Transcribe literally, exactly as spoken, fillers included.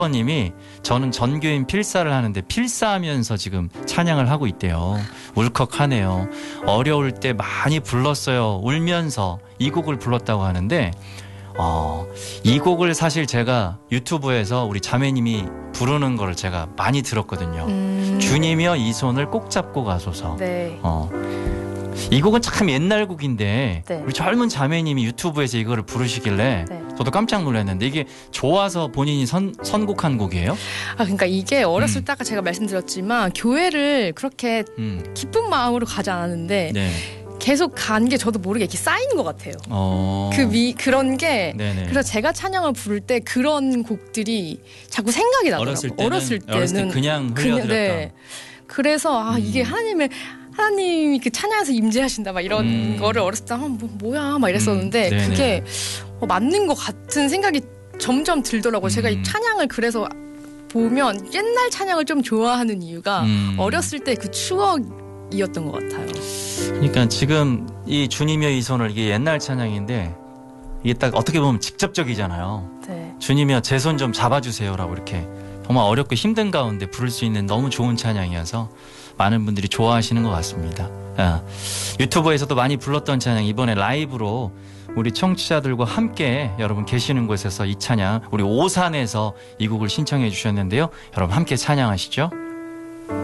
님이 저는 전교인 필사를 하는데 필사하면서 지금 찬양을 하고 있대요. 울컥하네요. 어려울 때 많이 불렀어요. 울면서 이 곡을 불렀다고 하는데 어, 이 곡을 사실 제가 유튜브에서 우리 자매님이 부르는 거를 제가 많이 들었거든요. 음. 주님이여 이 손을 꼭 잡고 가소서. 네. 어. 이 곡은 참 옛날 곡인데 네. 우리 젊은 자매님이 유튜브에서 이거를 부르시길래 네. 저도 깜짝 놀랐는데 이게 좋아서 본인이 선, 선곡한 곡이에요? 아 그러니까 이게 어렸을 음. 때 아까 제가 말씀드렸지만 교회를 그렇게 음. 기쁜 마음으로 가지 않았는데 네. 계속 간 게 저도 모르게 이렇게 쌓이는 것 같아요. 어. 그 미, 그런 게 네네. 그래서 제가 찬양을 부를 때 그런 곡들이 자꾸 생각이 나더라고요. 어렸을 때는, 어렸을 때는, 어렸을 때 그냥 흘려들었던. 네. 그래서 아 이게 음. 하나님을 하나님이 그 찬양에서 임재하신다 막 이런 음. 거를 어렸을 때 아, 뭐, 뭐야 막 이랬었는데 음. 그게 어, 맞는 것 같은 생각이 점점 들더라고요. 음. 제가 이 찬양을 그래서 보면 옛날 찬양을 좀 좋아하는 이유가 음. 어렸을 때 그 추억이었던 것 같아요. 그러니까 지금 이 주님의 이 손을 이게 옛날 찬양인데 이게 딱 어떻게 보면 직접적이잖아요. 네. 주님이여 제 손 좀 잡아주세요라고 이렇게 정말 어렵고 힘든 가운데 부를 수 있는 너무 좋은 찬양이어서 많은 분들이 좋아하시는 것 같습니다. 아, 유튜브에서도 많이 불렀던 찬양 이번에 라이브로 우리 청취자들과 함께 여러분 계시는 곳에서 이 찬양 우리 오산에서 이 곡을 신청해 주셨는데요. 여러분 함께 찬양하시죠.